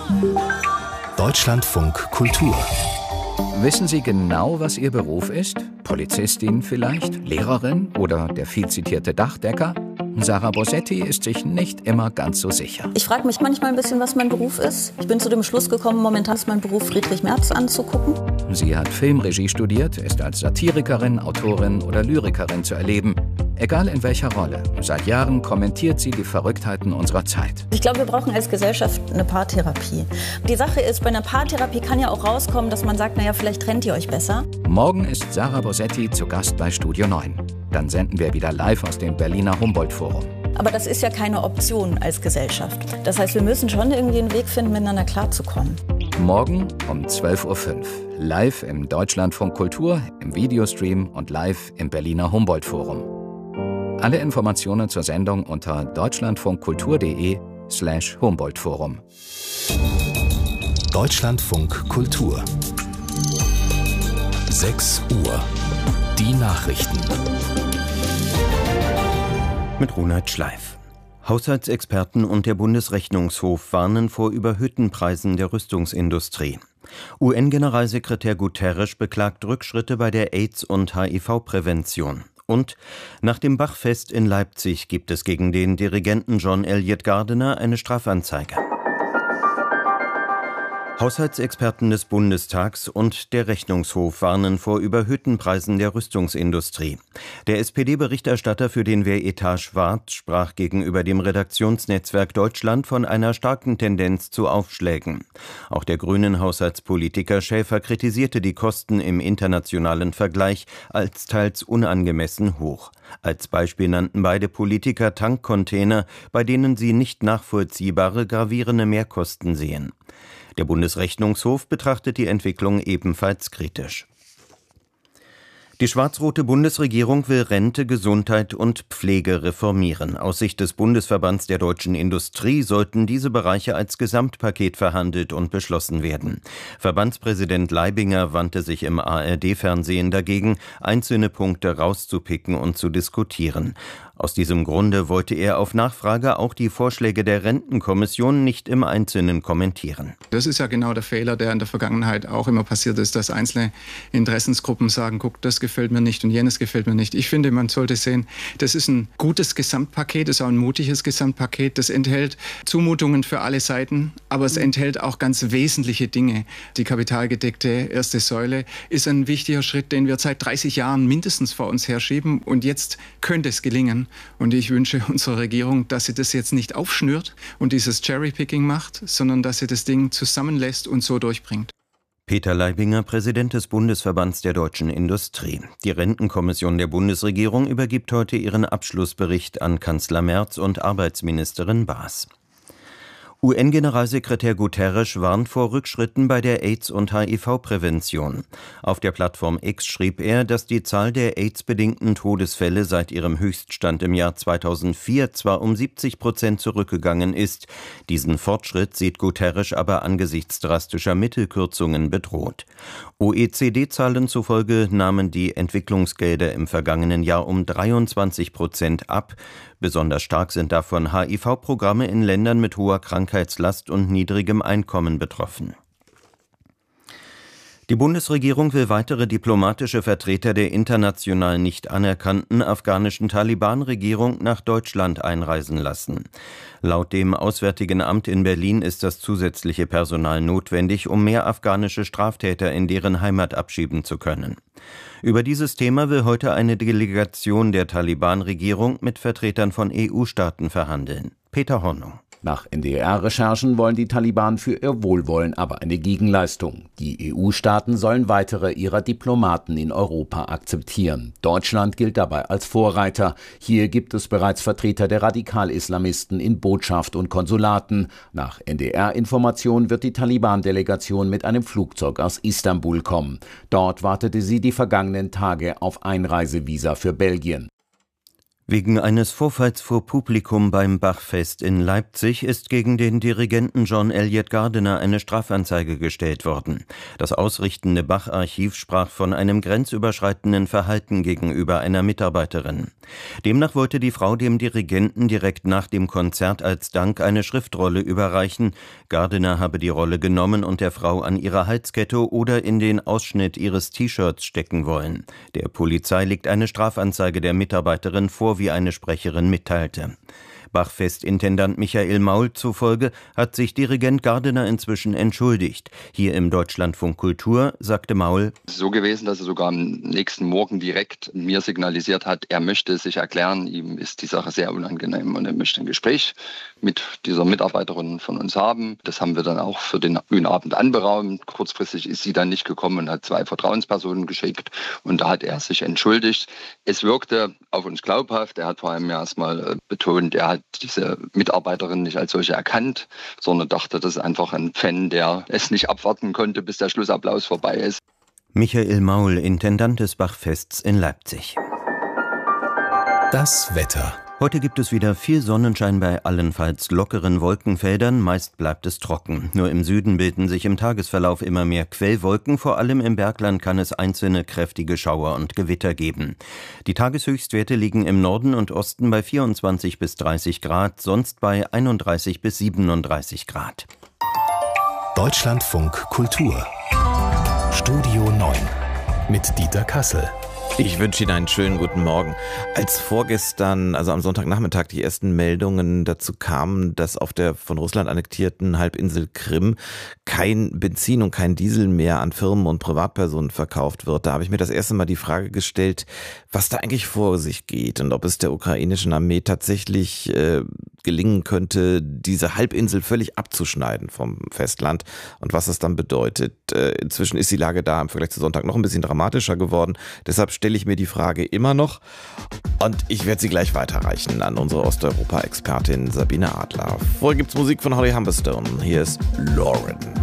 Deutschlandfunk Kultur. Wissen Sie genau, was Ihr Beruf ist? Polizistin vielleicht? Lehrerin oder der viel zitierte Dachdecker? Sarah Bosetti ist sich nicht immer ganz so sicher. Ich frage mich manchmal ein bisschen, was mein Beruf ist. Ich bin zu dem Schluss gekommen, momentan ist mein Beruf, Friedrich Merz anzugucken. Sie hat Filmregie studiert, ist als Satirikerin, Autorin oder Lyrikerin zu erleben. Egal in welcher Rolle. Seit Jahren kommentiert sie die Verrücktheiten unserer Zeit. Ich glaube, wir brauchen als Gesellschaft eine Paartherapie. Die Sache ist, bei einer Paartherapie kann ja auch rauskommen, dass man sagt, naja, vielleicht trennt ihr euch besser. Morgen ist Sarah Bosetti zu Gast bei Studio 9. Dann senden wir wieder live aus dem Berliner Humboldt-Forum. Aber das ist ja keine Option als Gesellschaft. Das heißt, wir müssen schon irgendwie einen Weg finden, miteinander klarzukommen. Morgen um 12.05 Uhr. Live im Deutschlandfunk Kultur, im Videostream und live im Berliner Humboldt-Forum. Alle Informationen zur Sendung unter deutschlandfunkkultur.de/Humboldt-Forum. Deutschlandfunk Kultur. 6 Uhr. Die Nachrichten. Mit Ronald Schleif. Haushaltsexperten und der Bundesrechnungshof warnen vor überhöhten Preisen der Rüstungsindustrie. UN-Generalsekretär Guterres beklagt Rückschritte bei der AIDS- und HIV-Prävention. Und nach dem Bachfest in Leipzig gibt es gegen den Dirigenten John Elliott Gardiner eine Strafanzeige. Haushaltsexperten des Bundestags und der Rechnungshof warnen vor überhöhten Preisen der Rüstungsindustrie. Der SPD-Berichterstatter für den Wehretat Schwarz sprach gegenüber dem Redaktionsnetzwerk Deutschland von einer starken Tendenz zu Aufschlägen. Auch der grünen Haushaltspolitiker Schäfer kritisierte die Kosten im internationalen Vergleich als teils unangemessen hoch. Als Beispiel nannten beide Politiker Tankcontainer, bei denen sie nicht nachvollziehbare, gravierende Mehrkosten sehen. Der Bundesrechnungshof betrachtet die Entwicklung ebenfalls kritisch. Die schwarz-rote Bundesregierung will Rente, Gesundheit und Pflege reformieren. Aus Sicht des Bundesverbands der deutschen Industrie sollten diese Bereiche als Gesamtpaket verhandelt und beschlossen werden. Verbandspräsident Leibinger wandte sich im ARD-Fernsehen dagegen, einzelne Punkte rauszupicken und zu diskutieren. Aus diesem Grunde wollte er auf Nachfrage auch die Vorschläge der Rentenkommission nicht im Einzelnen kommentieren. Das ist ja genau der Fehler, der in der Vergangenheit auch immer passiert ist, dass einzelne Interessensgruppen sagen, guck, das gefällt mir nicht und jenes gefällt mir nicht. Ich finde, man sollte sehen, das ist ein gutes Gesamtpaket, das ist auch ein mutiges Gesamtpaket. Das enthält Zumutungen für alle Seiten, aber es enthält auch ganz wesentliche Dinge. Die kapitalgedeckte erste Säule ist ein wichtiger Schritt, den wir seit 30 Jahren mindestens vor uns herschieben. Und jetzt könnte es gelingen. Und ich wünsche unserer Regierung, dass sie das jetzt nicht aufschnürt und dieses Cherrypicking macht, sondern dass sie das Ding zusammenlässt und so durchbringt. Peter Leibinger, Präsident des Bundesverbands der deutschen Industrie. Die Rentenkommission der Bundesregierung übergibt heute ihren Abschlussbericht an Kanzler Merz und Arbeitsministerin Baas. UN-Generalsekretär Guterres warnt vor Rückschritten bei der AIDS- und HIV-Prävention. Auf der Plattform X schrieb er, dass die Zahl der AIDS-bedingten Todesfälle seit ihrem Höchststand im Jahr 2004 zwar um 70% zurückgegangen ist. Diesen Fortschritt sieht Guterres aber angesichts drastischer Mittelkürzungen bedroht. OECD-Zahlen zufolge nahmen die Entwicklungsgelder im vergangenen Jahr um 23% ab. Besonders stark sind davon HIV-Programme in Ländern mit hoher Krankheitslast und niedrigem Einkommen betroffen. Die Bundesregierung will weitere diplomatische Vertreter der international nicht anerkannten afghanischen Taliban-Regierung nach Deutschland einreisen lassen. Laut dem Auswärtigen Amt in Berlin ist das zusätzliche Personal notwendig, um mehr afghanische Straftäter in deren Heimat abschieben zu können. Über dieses Thema will heute eine Delegation der Taliban-Regierung mit Vertretern von EU-Staaten verhandeln. Peter Hornung. Nach NDR-Recherchen wollen die Taliban für ihr Wohlwollen aber eine Gegenleistung. Die EU-Staaten sollen weitere ihrer Diplomaten in Europa akzeptieren. Deutschland gilt dabei als Vorreiter. Hier gibt es bereits Vertreter der Radikal-Islamisten in Botschaft und Konsulaten. Nach NDR-Informationen wird die Taliban-Delegation mit einem Flugzeug aus Istanbul kommen. Dort wartete sie die vergangenen Tage auf Einreisevisa für Belgien. Wegen eines Vorfalls vor Publikum beim Bachfest in Leipzig ist gegen den Dirigenten John Eliot Gardiner eine Strafanzeige gestellt worden. Das ausrichtende Bach-Archiv sprach von einem grenzüberschreitenden Verhalten gegenüber einer Mitarbeiterin. Demnach wollte die Frau dem Dirigenten direkt nach dem Konzert als Dank eine Schriftrolle überreichen. Gardiner habe die Rolle genommen und der Frau an ihrer Halskette oder in den Ausschnitt ihres T-Shirts stecken wollen. Der Polizei liegt eine Strafanzeige der Mitarbeiterin vor, wie eine Sprecherin mitteilte. Bachfest-Intendant Michael Maul zufolge hat sich Dirigent Gardiner inzwischen entschuldigt. Hier im Deutschlandfunk Kultur sagte Maul: Es ist so gewesen, dass er sogar am nächsten Morgen direkt mir signalisiert hat, er möchte sich erklären, ihm ist die Sache sehr unangenehm und er möchte ein Gespräch mit dieser Mitarbeiterin von uns haben. Das haben wir dann auch für den frühen Abend anberaumt. Kurzfristig ist sie dann nicht gekommen und hat 2 Vertrauenspersonen geschickt und da hat er sich entschuldigt. Es wirkte auf uns glaubhaft. Er hat vor allem erstmal betont, er hat diese Mitarbeiterin nicht als solche erkannt, sondern dachte, das ist einfach ein Fan, der es nicht abwarten konnte, bis der Schlussapplaus vorbei ist. Michael Maul, Intendant des Bachfests in Leipzig. Das Wetter. Heute gibt es wieder viel Sonnenschein bei allenfalls lockeren Wolkenfeldern, meist bleibt es trocken. Nur im Süden bilden sich im Tagesverlauf immer mehr Quellwolken, vor allem im Bergland kann es einzelne kräftige Schauer und Gewitter geben. Die Tageshöchstwerte liegen im Norden und Osten bei 24 bis 30 Grad, sonst bei 31 bis 37 Grad. Deutschlandfunk Kultur. Studio 9 mit Dieter Kassel. Ich wünsche Ihnen einen schönen guten Morgen. Als vorgestern, also am Sonntagnachmittag, die ersten Meldungen dazu kamen, dass auf der von Russland annektierten Halbinsel Krim kein Benzin und kein Diesel mehr an Firmen und Privatpersonen verkauft wird, da habe ich mir das erste Mal die Frage gestellt, was da eigentlich vor sich geht und ob es der ukrainischen Armee tatsächlich gelingen könnte, diese Halbinsel völlig abzuschneiden vom Festland und was es dann bedeutet. Inzwischen ist die Lage da im Vergleich zu Sonntag noch ein bisschen dramatischer geworden. Deshalb stelle ich mir die Frage immer noch und ich werde sie gleich weiterreichen an unsere Osteuropa-Expertin Sabine Adler. Vorher gibt's Musik von Holly Humberstone. Hier ist Lauren.